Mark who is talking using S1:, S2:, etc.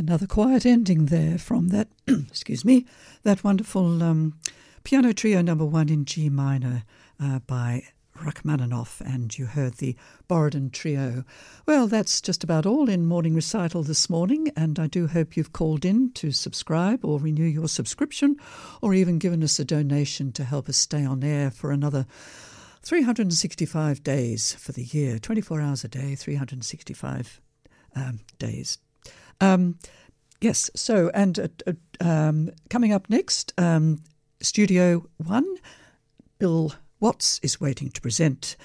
S1: Another quiet ending there from that, excuse me, that wonderful piano trio number 1 in G minor by Rachmaninoff, and you heard the Borodin Trio. Well, that's just about all in Morning Recital this morning, and I do hope you've called in to subscribe or renew your subscription, or even given us a donation to help us stay on air for another 365 days for the year, 24 hours a day, 365 days. Yes, so, and coming up next, Studio One, Bill Watts is waiting to present